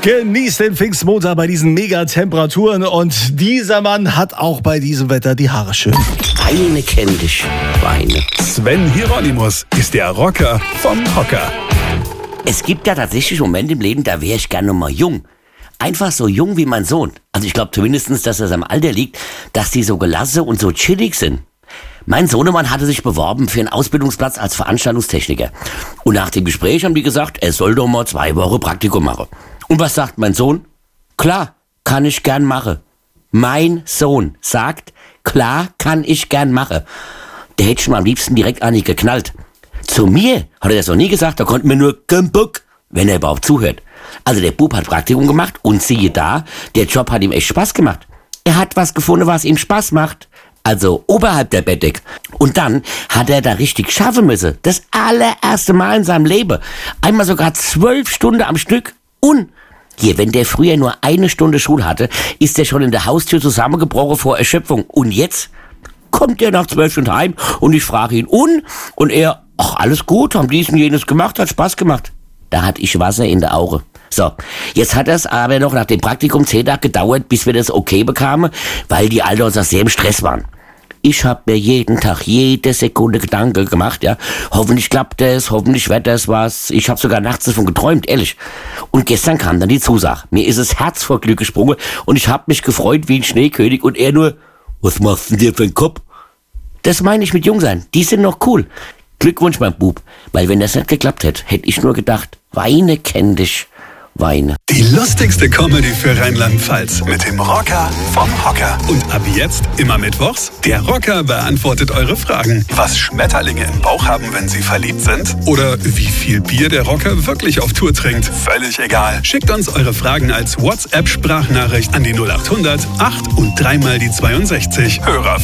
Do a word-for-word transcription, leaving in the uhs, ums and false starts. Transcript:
Genießt den Pfingstmontag bei diesen Megatemperaturen und dieser Mann hat auch bei diesem Wetter die Haare schön. Weine kenn dich, Weine. Sven Hieronymus ist der Rocker vom Hocker. Es gibt ja tatsächlich Momente im Leben, da wäre ich gerne noch mal jung. Einfach so jung wie mein Sohn. Also ich glaube zumindest, dass das am Alter liegt, dass die so gelassen und so chillig sind. Mein Sohnemann hatte sich beworben für einen Ausbildungsplatz als Veranstaltungstechniker. Und nach dem Gespräch haben die gesagt, er soll doch mal zwei Wochen Praktikum machen. Und was sagt mein Sohn? Klar, kann ich gern machen. Mein Sohn sagt, klar, kann ich gern machen. Der hätte schon am liebsten direkt an mich geknallt. Zu mir hat er das noch nie gesagt, da konnte mir nur Gumbuck, wenn er überhaupt zuhört. Also der Bub hat Praktikum gemacht und siehe da, der Job hat ihm echt Spaß gemacht. Er hat was gefunden, was ihm Spaß macht. Also oberhalb der Bettdecke. Und dann hat er da richtig schaffen müssen. Das allererste Mal in seinem Leben. Einmal sogar zwölf Stunden am Stück. Und hier, wenn der früher nur eine Stunde Schule hatte, ist er schon in der Haustür zusammengebrochen vor Erschöpfung. Und jetzt kommt er nach zwölf Stunden heim und ich frage ihn, und? Und er, ach, alles gut, haben dies und jenes gemacht, hat Spaß gemacht. Da hatte ich Wasser in der Auge. So, jetzt hat es aber noch nach dem Praktikum zehn Tage gedauert, bis wir das okay bekamen, weil die alle uns sehr im Stress waren. Ich habe mir jeden Tag, jede Sekunde Gedanken gemacht, ja. Hoffentlich klappt das, hoffentlich wird das was. Ich habe sogar nachts davon geträumt, ehrlich. Und gestern kam dann die Zusage. Mir ist das Herz vor Glück gesprungen und ich habe mich gefreut wie ein Schneekönig und er nur, was machst du denn dir für einen Kopf? Das meine ich mit Jungsein. Die sind noch cool. Glückwunsch, mein Bub. Weil wenn das nicht geklappt hätte, hätte ich nur gedacht, Weine kenn dich, Weine. Die lustigste Comedy für Rheinland-Pfalz mit dem Rocker vom Hocker. Und ab jetzt immer mittwochs, der Rocker beantwortet eure Fragen. Was Schmetterlinge im Bauch haben, wenn sie verliebt sind? Oder wie viel Bier der Rocker wirklich auf Tour trinkt? Völlig egal. Schickt uns eure Fragen als WhatsApp-Sprachnachricht an die null acht hundert acht und dreimal die zweiundsechzig. Hörer